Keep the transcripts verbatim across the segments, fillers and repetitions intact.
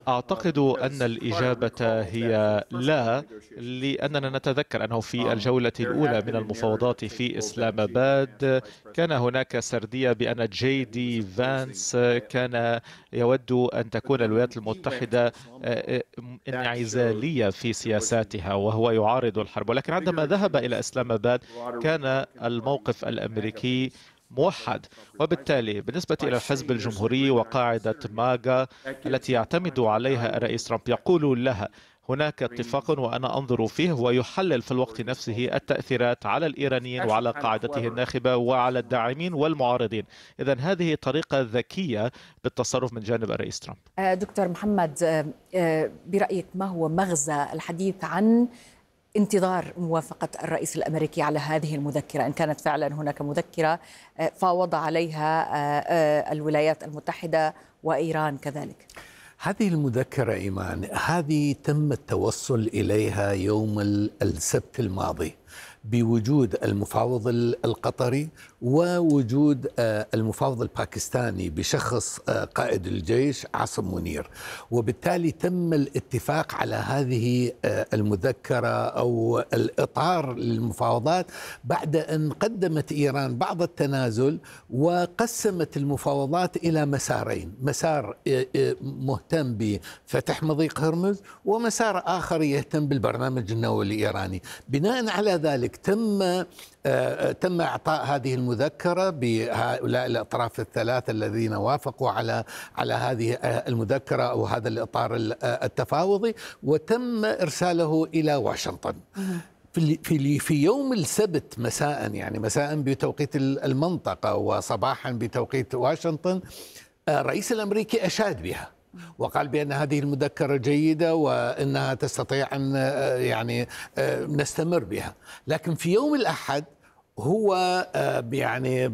أعتقد أن الإجابة هي لا، لأننا نتذكر أنه في الجولة الأولى من المفاوضات في إسلام آباد كان هناك سردية بأن جي دي فانس كان يود أن تكون الولايات المتحدة انعزالية في سياساتها وهو يعارض الحرب، ولكن عندما ذهب إلى إسلام آباد كان الموقف الأمريكي موحد. وبالتالي بالنسبة إلى الحزب الجمهوري وقاعدة ماغا التي يعتمد عليها الرئيس ترامب، يقول لها هناك اتفاق وأنا أنظر فيه، ويحلل في الوقت نفسه التأثيرات على الإيرانيين وعلى قاعدته الناخبة وعلى الداعمين والمعارضين. إذن هذه طريقة ذكية بالتصرف من جانب الرئيس ترامب. دكتور محمد، برأيك ما هو مغزى الحديث عن انتظار موافقة الرئيس الأمريكي على هذه المذكرة، إن كانت فعلا هناك مذكرة فاوض عليها الولايات المتحدة وإيران كذلك؟ هذه المذكرة إيمان، هذه تم التوصل إليها يوم السبت الماضي بوجود المفاوض القطري ووجود المفاوض الباكستاني بشخص قائد الجيش عاصم منير، وبالتالي تم الاتفاق على هذه المذكرة أو الإطار للمفاوضات بعد أن قدمت إيران بعض التنازل وقسمت المفاوضات إلى مسارين: مسار مهتم بفتح مضيق هرمز ومسار آخر يهتم بالبرنامج النووي الإيراني. بناء على ذلك تم تم إعطاء هذه المذكرة بهؤلاء الأطراف الثلاثة الذين وافقوا على على هذه المذكرة أو هذا الإطار التفاوضي، وتم إرساله إلى واشنطن. في في في يوم السبت مساء، يعني مساء بتوقيت المنطقة وصباحا بتوقيت واشنطن، الرئيس الأمريكي أشاد بها وقال بأن هذه المذكرة جيدة وأنها تستطيع أن يعني نستمر بها. لكن في يوم الأحد هو يعني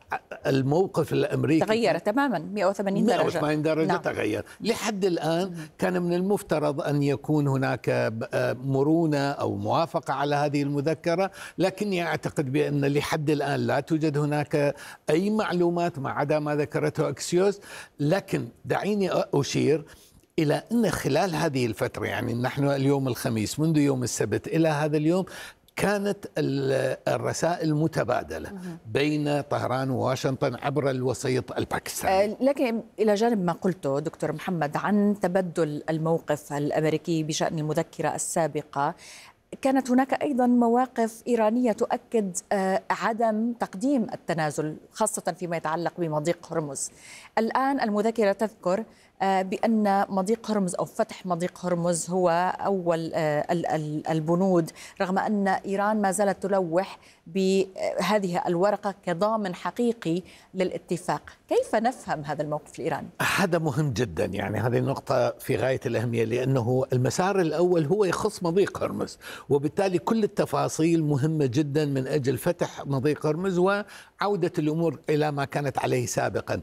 الموقف الأمريكي تغير تماما مئة وثمانين درجة. مئة وثمانين درجة نعم. تغير. لحد الآن كان من المفترض أن يكون هناك مرونة أو موافقة على هذه المذكرة، لكني أعتقد بأن لحد الآن لا توجد هناك أي معلومات ما عدا ما ذكرته أكسيوس. لكن دعيني أشير إلى أن خلال هذه الفترة، يعني نحن اليوم الخميس، منذ يوم السبت إلى هذا اليوم كانت الرسائل متبادلة بين طهران وواشنطن عبر الوسيط الباكستاني. لكن إلى جانب ما قلته دكتور محمد عن تبدل الموقف الأمريكي بشأن المذكرة السابقة، كانت هناك أيضا مواقف إيرانية تؤكد عدم تقديم التنازل، خاصة فيما يتعلق بمضيق هرمز. الآن المذكرة تذكر بأن مضيق هرمز أو فتح مضيق هرمز هو أول البنود، رغم أن إيران ما زالت تلوح بهذه الورقة كضامن حقيقي للاتفاق. كيف نفهم هذا الموقف الإيراني؟ هذا مهم جدا، يعني هذه النقطة في غاية الأهمية، لأنه المسار الأول هو يخص مضيق هرمز، وبالتالي كل التفاصيل مهمة جدا من أجل فتح مضيق هرمز وعودة الأمور إلى ما كانت عليه سابقا.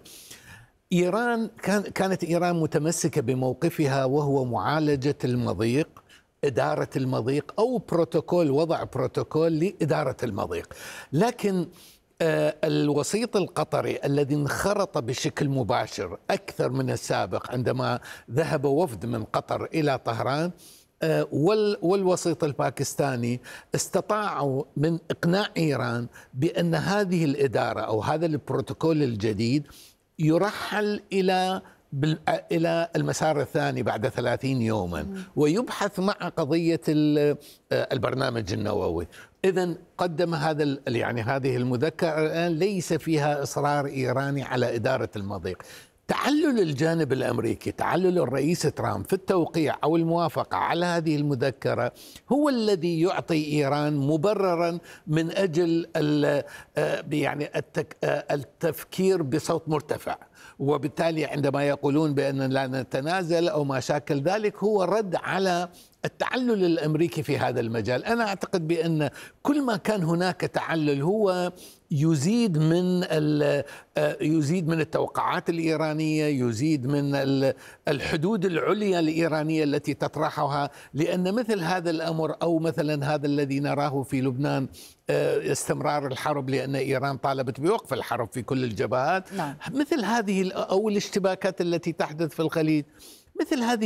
إيران كان كانت إيران متمسكة بموقفها وهو معالجة المضيق، إدارة المضيق، أو بروتوكول، وضع بروتوكول لإدارة المضيق. لكن آه الوسيط القطري الذي انخرط بشكل مباشر أكثر من السابق عندما ذهب وفد من قطر إلى طهران، آه والوسيط الباكستاني استطاعوا من إقناع إيران بأن هذه الإدارة أو هذا البروتوكول الجديد يرحل إلى إلى المسار الثاني بعد ثلاثين يوما ويبحث مع قضية البرنامج النووي. إذن قدم هذا يعني هذه المذكرة الآن ليس فيها إصرار إيراني على إدارة المضيق. تعلل الجانب الأمريكي، تعلل الرئيس ترامب في التوقيع أو الموافقة على هذه المذكرة هو الذي يعطي إيران مبررا من أجل يعني التفكير بصوت مرتفع، وبالتالي عندما يقولون بأن لا نتنازل أو ما شاكل ذلك هو رد على التعلل الأمريكي في هذا المجال. أنا أعتقد بأن كل ما كان هناك تعلل هو يزيد من يزيد من التوقعات الإيرانية، يزيد من الحدود العليا الإيرانية التي تطرحها، لأن مثل هذا الأمر أو مثلا هذا الذي نراه في لبنان، استمرار الحرب لأن إيران طالبت بوقف الحرب في كل الجبهات، نعم. مثل هذه أو الاشتباكات التي تحدث في الخليج، مثل هذه